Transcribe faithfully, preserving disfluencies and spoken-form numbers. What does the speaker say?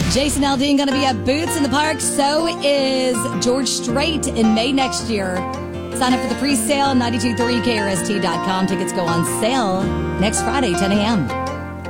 Jason Aldean going to be at Boots in the Park. So is George Strait in May next year. Sign up for the pre-sale, nine two three K R S T dot com. Tickets go on sale next Friday, ten a.m.